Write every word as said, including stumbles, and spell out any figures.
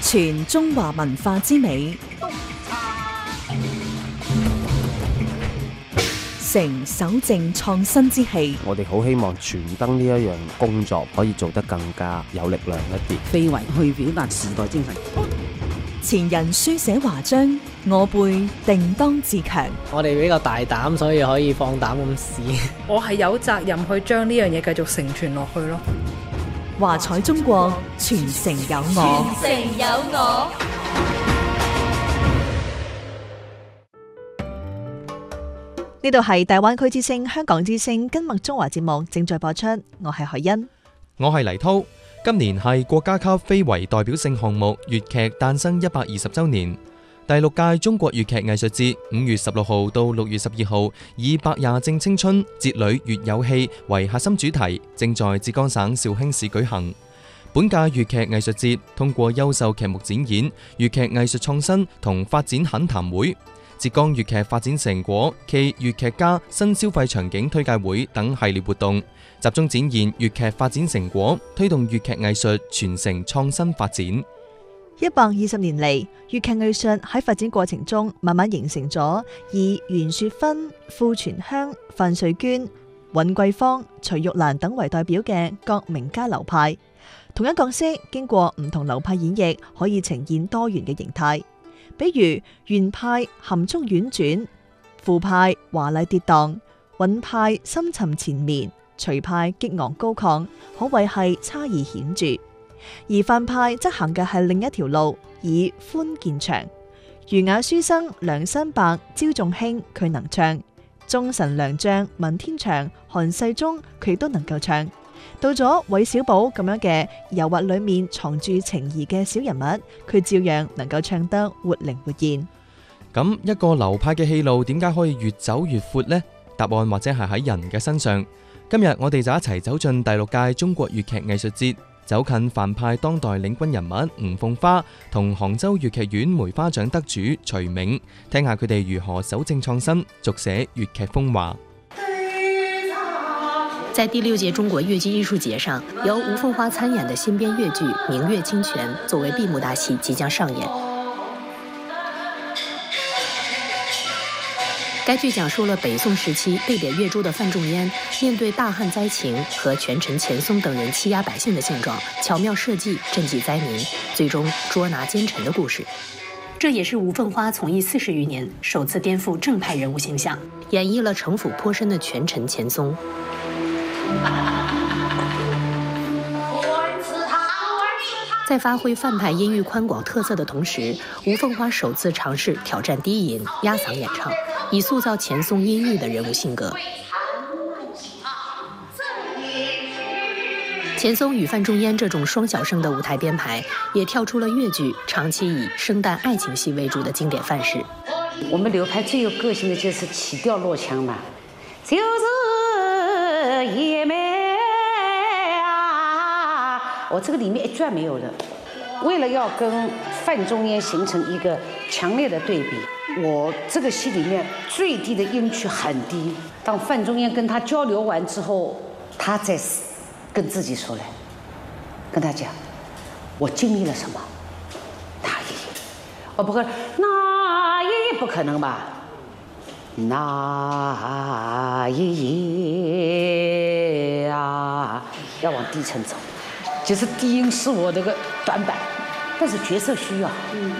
傳中華文化之美，承守正創新之氣。 我哋好希望傳燈呢一樣工作可以做得更加有力量一啲， 非遺去表達時代精神。 前人書寫華章，我輩定當自強。 我哋比較大膽，所以可以放膽咁試。 我係有責任去將呢樣嘢繼續承傳落去咯。 華彩中國，傳承有我。 傳承有我。 呢度係大灣區之聲、香港之聲金麥中華節目正在播出，我係海欣， 我係黎濤。今年係國家級非遺代表性項目粵劇誕生一百二十週年，第六屆中國粵劇藝術節五月十六號到六月十二號，以百廿正青春，節裏粵有戲為核心主題，正在浙江省紹興市舉行。本屆粵劇藝術節通過優秀劇目展演、粵劇藝術創新同發展懇談會、浙江粵劇發展成果暨粵劇家新消費場景推介會等系列活動，集中展現粵劇發展成果，推動粵劇藝術傳承創新發展。 一百二十年嚟，粵劇藝術喺發展過程中慢慢形成咗以袁雪芬、傅傳香、范瑞娟、尹桂芳、徐玉蘭等為代表嘅各名家流派。同一角色經過唔同流派演繹，可以呈現多元嘅形態。比如袁派含蓄婉轉，傅派華麗跌宕，尹派深沉纏綿，徐派激昂高亢，可謂係差異顯著。而范派則行嘅係另一條路，以寬見長。儒雅書生梁山伯、焦仲卿佢能唱，忠臣良將文天祥、韓世忠佢都能夠唱。到咗韋小寶咁樣嘅柔滑裏面藏住情誼嘅小人物，佢照樣能夠唱得活靈活現。 咁一個流派嘅戲路點解可以越走越闊呢？答案或者係喺人嘅身上。今日我哋就一齊走進第六屆中國粵劇藝術節，走近范派當代領軍人物吳鳳花同杭州粵劇院梅花獎得主徐銘，聽下佢哋如何守正創新，續寫粵劇風華。 在第六屆中國粵劇藝術節上，由吳鳳花參演的新編粵劇《明月清泉》作為閉幕大戲即將上演。該劇講述了北宋時期被貶越州的范仲淹面對大旱災情和權臣錢松等人欺壓百姓的現狀，巧妙設計賑濟災民，最終捉拿奸臣的故事。這也是吳鳳花從藝四十餘年首次顛覆正派人物形象，演繹了城府頗深的權臣錢松。在發揮范派音域寬廣特色的同時，吳鳳花首次嘗試挑戰低吟壓嗓演唱，以塑造錢松陰鬱的人物性格。錢松與范仲淹這種雙小生的舞台編排，也跳出了粵劇長期以生旦愛情戲為主的經典範式。 我們流派最有個性的就是起調落腔嘛，就是也美啊！我這個裡面一轉沒有的，為了要跟范仲淹形成一個強烈的對比，我這個戲裡面最低的音區很低。當范仲淹跟他交流完之後，他再跟自己說來，跟他講，我經歷了什麼？那一夜，我不可能，那一夜不可能吧？那一夜啊，要往低沉走，其實低音是我這個短板，但是角色需要。